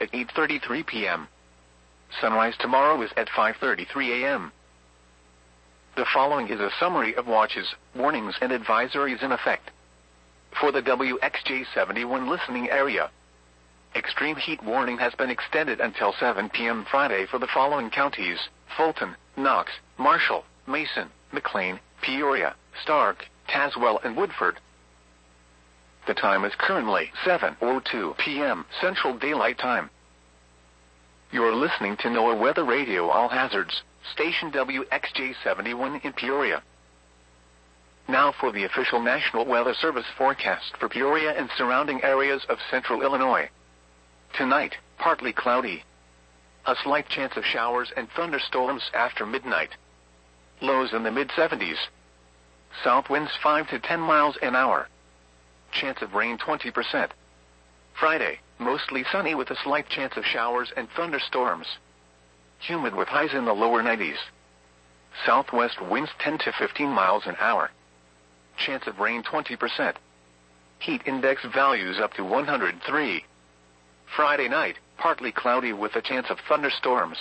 at 8:33 p.m. Sunrise tomorrow is at 5:33 a.m. The following is a summary of watches, warnings and advisories in effect. For the WXJ71 listening area, extreme heat warning has been extended until 7 p.m. Friday for the following counties: Fulton, Knox, Marshall, Mason, McLean, Peoria, Stark, Tazewell and Woodford. The time is currently 7:02 p.m. Central Daylight Time. You're listening to NOAA Weather Radio All Hazards, station WXJ71 in Peoria. Now for the official National Weather Service forecast for Peoria and surrounding areas of central Illinois. Tonight, partly cloudy. A slight chance of showers and thunderstorms after midnight. Lows in the mid-70s. South winds 5 to 10 miles an hour. Chance of rain 20%. Friday, mostly sunny with a slight chance of showers and thunderstorms. Humid with highs in the lower 90s. Southwest winds 10 to 15 miles an hour. Chance of rain 20%. Heat index values up to 103. Friday night, partly cloudy with a chance of thunderstorms.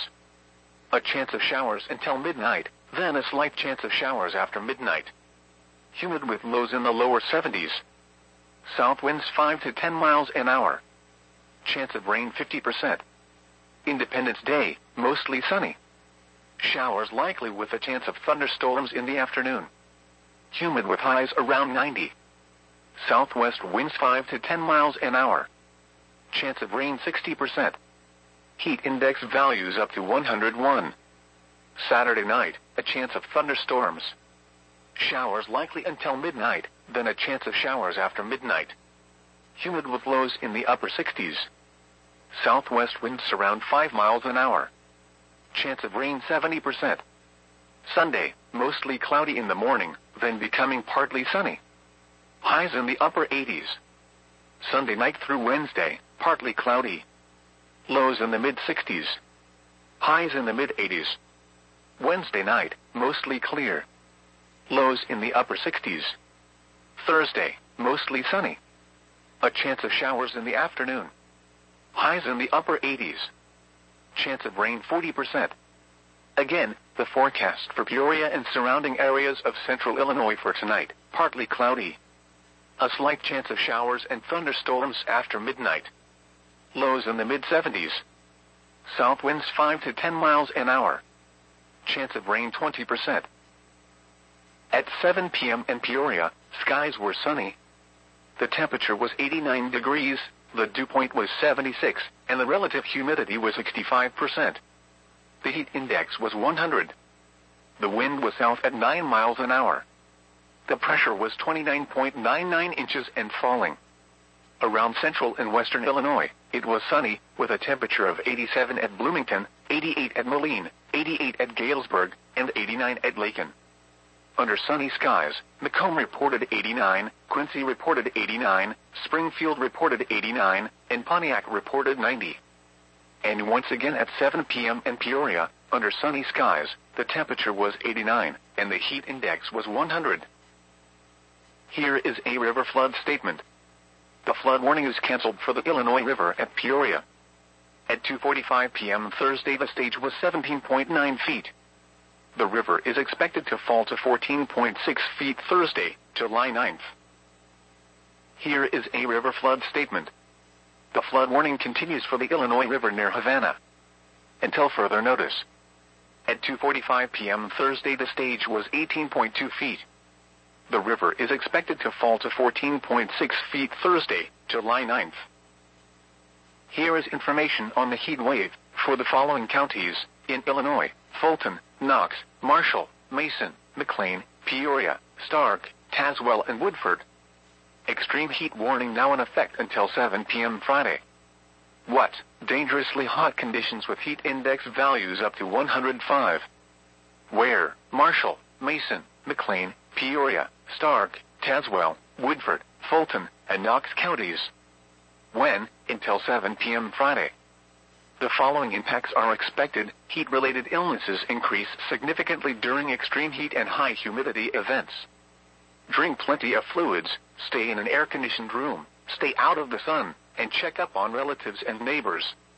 A chance of showers until midnight, then a slight chance of showers after midnight. Humid with lows in the lower 70s. South winds 5 to 10 miles an hour. Chance of rain 50%. Independence Day, mostly sunny. Showers likely with a chance of thunderstorms in the afternoon. Humid with highs around 90. Southwest winds 5 to 10 miles an hour. Chance of rain 60%. Heat index values up to 101. Saturday night, a chance of thunderstorms. Showers likely until midnight, then a chance of showers after midnight. Humid with lows in the upper 60s. Southwest winds around 5 miles an hour. Chance of rain 70%. Sunday, mostly cloudy in the morning, then becoming partly sunny. Highs in the upper 80s. Sunday night through Wednesday, partly cloudy. Lows in the mid-60s. Highs in the mid-80s. Wednesday night, mostly clear. Lows in the upper 60s. Thursday, mostly sunny. A chance of showers in the afternoon. Highs in the upper 80s. Chance of rain 40%. Again, the forecast for Peoria and surrounding areas of central Illinois for tonight, partly cloudy. A slight chance of showers and thunderstorms after midnight. Lows in the mid-70s. South winds 5 to 10 miles an hour. Chance of rain 20%. At 7 p.m. in Peoria, skies were sunny. The temperature was 89 degrees, the dew point was 76, and the relative humidity was 65%. The heat index was 100. The wind was south at 9 miles an hour. The pressure was 29.99 inches and falling. Around central and western Illinois, it was sunny, with a temperature of 87 at Bloomington, 88 at Moline, 88 at Galesburg, and 89 at Lakin. Under sunny skies, Macomb reported 89, Quincy reported 89, Springfield reported 89, and Pontiac reported 90. And once again at 7 p.m. in Peoria, under sunny skies, the temperature was 89, and the heat index was 100. Here is a river flood statement. The flood warning is canceled for the Illinois River at Peoria. At 2:45 p.m. Thursday, the stage was 17.9 feet. The river is expected to fall to 14.6 feet Thursday, July 9th. Here is a river flood statement. The flood warning continues for the Illinois River near Havana until further notice. At 2:45 p.m. Thursday, the stage was 18.2 feet. The river is expected to fall to 14.6 feet Thursday, July 9th. Here is information on the heat wave for the following counties in Illinois: Fulton, Knox, Marshall, Mason, McLean, Peoria, Stark, Tazewell, and Woodford. Extreme heat warning now in effect until 7 p.m. Friday. What? Dangerously hot conditions with heat index values up to 105. Where? Marshall, Mason, McLean, Peoria, Stark, Tazewell, Woodford, Fulton, and Knox counties. When? Until 7 p.m. Friday. The following impacts are expected. Heat-related illnesses increase significantly during extreme heat and high humidity events. Drink plenty of fluids, stay in an air-conditioned room, stay out of the sun, and check up on relatives and neighbors.